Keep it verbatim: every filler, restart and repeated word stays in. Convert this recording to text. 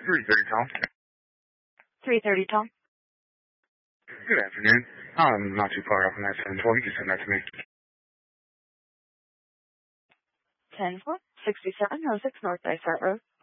three thirty, Tom. three thirty, Tom. Good afternoon. I'm not too far off on that seven twelve. You can send that to me. ten four, sixty-seven oh six North Dysart Road.